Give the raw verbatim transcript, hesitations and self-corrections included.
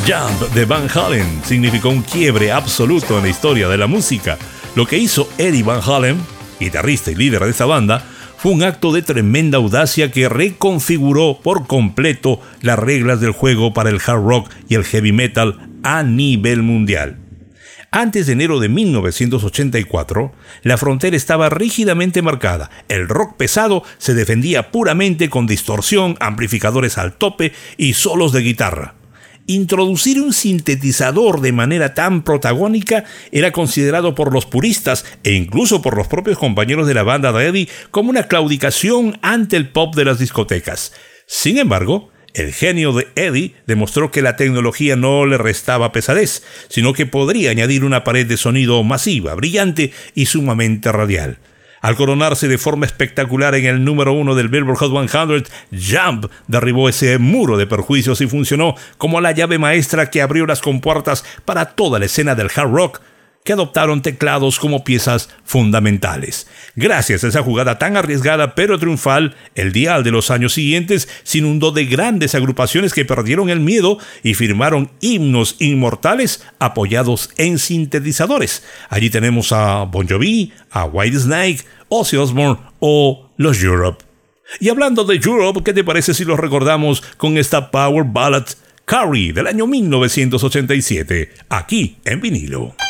Jump de Van Halen significó un quiebre absoluto en la historia de la música. Lo que hizo Eddie Van Halen, guitarrista y líder de esta banda, fue un acto de tremenda audacia que reconfiguró por completo las reglas del juego para el hard rock y el heavy metal a nivel mundial. Antes de enero de mil novecientos ochenta y cuatro, la frontera estaba rígidamente marcada. El rock pesado se defendía puramente con distorsión, amplificadores al tope y solos de guitarra. Introducir un sintetizador de manera tan protagónica era considerado por los puristas e incluso por los propios compañeros de la banda de Eddie como una claudicación ante el pop de las discotecas. Sin embargo, el genio de Eddie demostró que la tecnología no le restaba pesadez, sino que podría añadir una pared de sonido masiva, brillante y sumamente radial. Al coronarse de forma espectacular en el número uno del Billboard Hot cien, Jump derribó ese muro de perjuicios y funcionó como la llave maestra que abrió las compuertas para toda la escena del hard rock, que adoptaron teclados como piezas fundamentales. Gracias a esa jugada tan arriesgada pero triunfal, el dial de los años siguientes se inundó de grandes agrupaciones que perdieron el miedo y firmaron himnos inmortales apoyados en sintetizadores. Allí tenemos a Bon Jovi, a Whitesnake, Ozzy Osbourne o los Europe. Y hablando de Europe, ¿qué te parece si los recordamos con esta power ballad Carrie del año mil novecientos ochenta y siete, aquí en vinilo?